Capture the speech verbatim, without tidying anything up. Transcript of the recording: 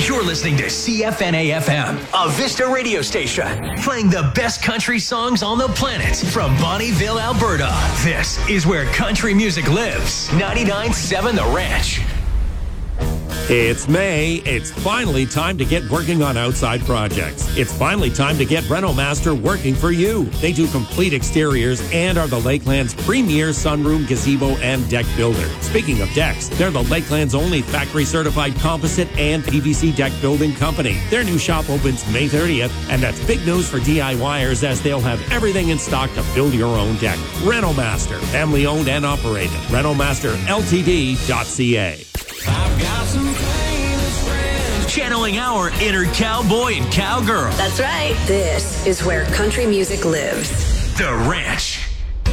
You're listening to C F N A F M, a Vista radio station, playing the best country songs on the planet from Bonnyville, Alberta. This is where country music lives. ninety-nine point seven The Ranch. It's May. It's finally time to get working on outside projects. It's finally time to get Renomaster working for you. They do complete exteriors and are the Lakeland's premier sunroom, gazebo, and deck builder. Speaking of decks, they're the Lakeland's only factory-certified composite and P V C deck building company. Their new shop opens May thirtieth, and that's big news for DIYers as they'll have everything in stock to build your own deck. Renomaster, family-owned and operated. Renomaster L T D dot C A. I've got some famous friends. Channeling our inner cowboy and cowgirl. That's right. This is where country music lives. The Ranch.